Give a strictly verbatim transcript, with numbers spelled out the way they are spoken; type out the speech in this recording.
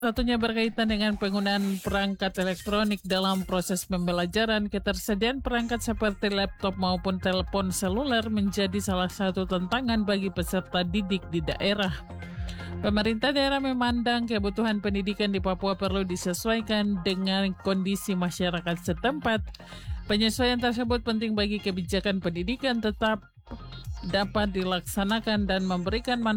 Satunya berkaitan dengan penggunaan perangkat elektronik dalam proses pembelajaran. Ketersediaan perangkat seperti laptop maupun telepon seluler menjadi salah satu tantangan bagi peserta didik di daerah. Pemerintah daerah memandang kebutuhan pendidikan di Papua perlu disesuaikan dengan kondisi masyarakat setempat. Penyesuaian tersebut penting bagi kebijakan pendidikan tetap dapat dilaksanakan dan memberikan manfaat